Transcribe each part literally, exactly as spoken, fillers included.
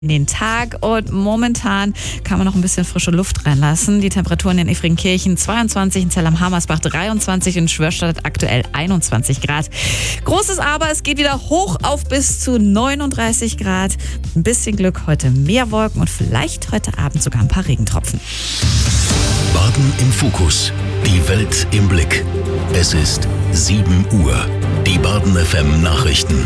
in den Tag und momentan kann man noch ein bisschen frische Luft reinlassen. Die Temperaturen in Efringkirchen zweiundzwanzig, in Zell am Hammersbach dreiundzwanzig, in Schwörstadt aktuell einundzwanzig Grad. Großes Aber, es geht wieder hoch auf bis zu neununddreißig Grad. Ein bisschen Glück, heute mehr Wolken und vielleicht heute Abend sogar ein paar Regentropfen. Baden im Fokus, die Welt im Blick. Es ist sieben Uhr. Die Baden F M Nachrichten.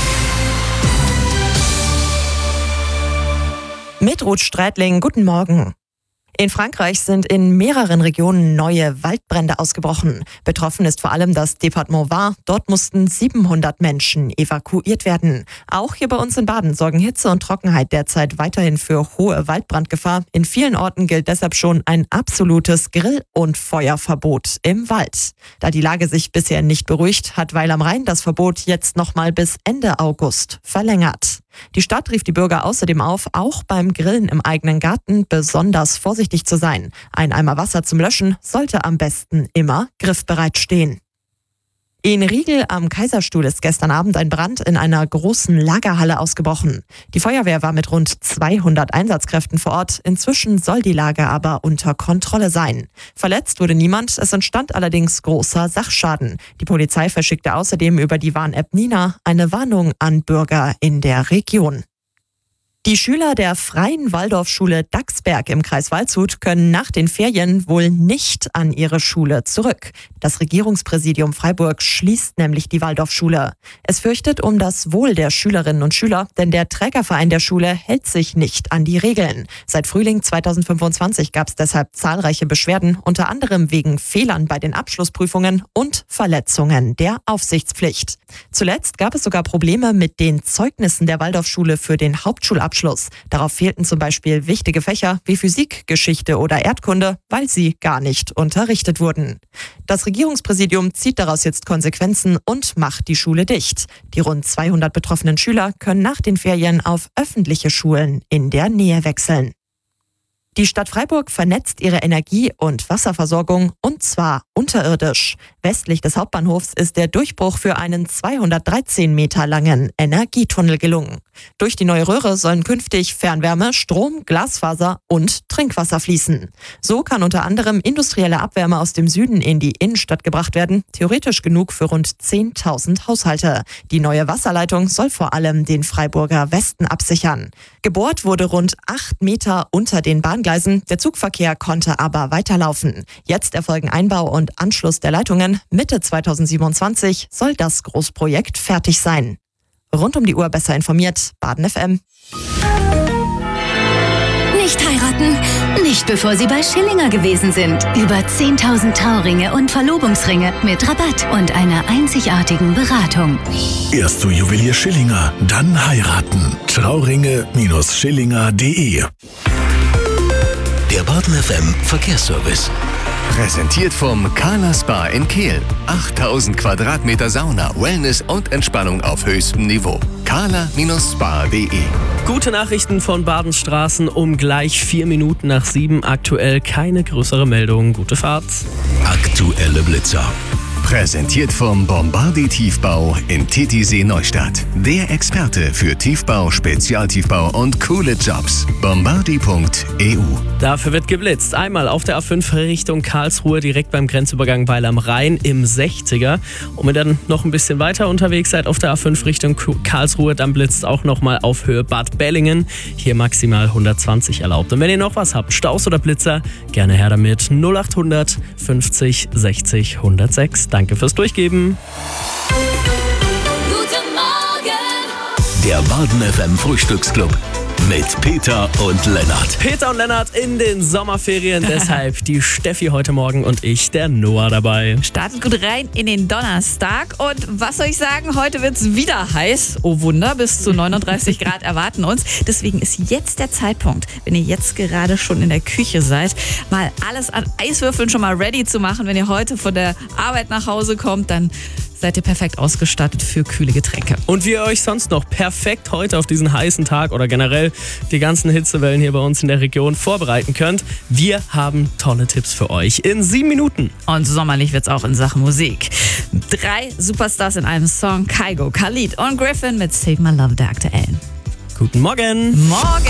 Mit Ruth Streitling, guten Morgen. In Frankreich sind in mehreren Regionen neue Waldbrände ausgebrochen. Betroffen ist vor allem das Departement Var. Dort mussten siebenhundert Menschen evakuiert werden. Auch hier bei uns in Baden sorgen Hitze und Trockenheit derzeit weiterhin für hohe Waldbrandgefahr. In vielen Orten gilt deshalb schon ein absolutes Grill- und Feuerverbot im Wald. Da die Lage sich bisher nicht beruhigt, hat Weil am Rhein das Verbot jetzt nochmal bis Ende August verlängert. Die Stadt rief die Bürger außerdem auf, auch beim Grillen im eigenen Garten besonders vorsichtig zu sein. Ein Eimer Wasser zum Löschen sollte am besten immer griffbereit stehen. In Riegel am Kaiserstuhl ist gestern Abend ein Brand in einer großen Lagerhalle ausgebrochen. Die Feuerwehr war mit rund zweihundert Einsatzkräften vor Ort. Inzwischen soll die Lage aber unter Kontrolle sein. Verletzt wurde niemand, es entstand allerdings großer Sachschaden. Die Polizei verschickte außerdem über die Warn-App Nina eine Warnung an Bürger in der Region. Die Schüler der Freien Waldorfschule Dachsberg im Kreis Waldshut können nach den Ferien wohl nicht an ihre Schule zurück. Das Regierungspräsidium Freiburg schließt nämlich die Waldorfschule. Es fürchtet um das Wohl der Schülerinnen und Schüler, denn der Trägerverein der Schule hält sich nicht an die Regeln. Seit Frühling zweitausendfünfundzwanzig gab es deshalb zahlreiche Beschwerden, unter anderem wegen Fehlern bei den Abschlussprüfungen und Verletzungen der Aufsichtspflicht. Zuletzt gab es sogar Probleme mit den Zeugnissen der Waldorfschule für den Hauptschulabschluss. Abschluss. Darauf fehlten zum Beispiel wichtige Fächer wie Physik, Geschichte oder Erdkunde, weil sie gar nicht unterrichtet wurden. Das Regierungspräsidium zieht daraus jetzt Konsequenzen und macht die Schule dicht. Die rund zweihundert betroffenen Schüler können nach den Ferien auf öffentliche Schulen in der Nähe wechseln. Die Stadt Freiburg vernetzt ihre Energie- und Wasserversorgung und zwar unterirdisch. Westlich des Hauptbahnhofs ist der Durchbruch für einen zweihundertdreizehn Meter langen Energietunnel gelungen. Durch die neue Röhre sollen künftig Fernwärme, Strom, Glasfaser und Trinkwasser fließen. So kann unter anderem industrielle Abwärme aus dem Süden in die Innenstadt gebracht werden, theoretisch genug für rund zehntausend Haushalte. Die neue Wasserleitung soll vor allem den Freiburger Westen absichern. Gebohrt wurde rund acht Meter unter den Bahngleisen, der Zugverkehr konnte aber weiterlaufen. Jetzt erfolgen Einbau und Anschluss der Leitungen. Mitte zweitausendsiebenundzwanzig soll das Großprojekt fertig sein. Rund um die Uhr besser informiert, Baden F M. Nicht heiraten, nicht bevor Sie bei Schillinger gewesen sind. Über zehntausend Trauringe und Verlobungsringe mit Rabatt und einer einzigartigen Beratung. Erst zu Juwelier Schillinger, dann heiraten. Trauringe Schillinger punkt de. Der Baden F M Verkehrsservice. Präsentiert vom Kala Spa in Kehl. achttausend Quadratmeter Sauna, Wellness und Entspannung auf höchstem Niveau. Kala Spa punkt de. Gute Nachrichten von Badenstraßen um gleich vier Minuten nach sieben. Aktuell keine größere Meldung. Gute Fahrt. Aktuelle Blitzer. Präsentiert vom Bombardi Tiefbau in Titisee Neustadt. Der Experte für Tiefbau, Spezialtiefbau und coole Jobs. Bombardi punkt e u. Dafür wird geblitzt. Einmal auf der A fünf Richtung Karlsruhe, direkt beim Grenzübergang Weil am Rhein im sechziger. Und wenn ihr dann noch ein bisschen weiter unterwegs seid auf der A fünf Richtung Karlsruhe, dann blitzt auch nochmal auf Höhe Bad Bellingen. Hier maximal hundertzwanzig erlaubt. Und wenn ihr noch was habt, Staus oder Blitzer, gerne her damit. null achthundert fünfzig sechzig hundertsechs. Danke fürs Durchgeben. Guten Morgen! Der Baden F M Frühstücksclub mit Peter und Lennart. Peter und Lennart in den Sommerferien, deshalb die Steffi heute Morgen und ich, der Noah, dabei. Startet gut rein in den Donnerstag und was soll ich sagen, heute wird es wieder heiß. Oh Wunder, bis zu neununddreißig Grad erwarten uns. Deswegen ist jetzt der Zeitpunkt, wenn ihr jetzt gerade schon in der Küche seid, mal alles an Eiswürfeln schon mal ready zu machen. Wenn ihr heute von der Arbeit nach Hause kommt, dann seid ihr perfekt ausgestattet für kühle Getränke. Und wie ihr euch sonst noch perfekt heute auf diesen heißen Tag oder generell die ganzen Hitzewellen hier bei uns in der Region vorbereiten könnt, wir haben tolle Tipps für euch in sieben Minuten. Und sommerlich wird's auch in Sachen Musik. Drei Superstars in einem Song, Kygo, Khalid und Griffin mit Save My Love der aktuellen. Guten Morgen. Morgen.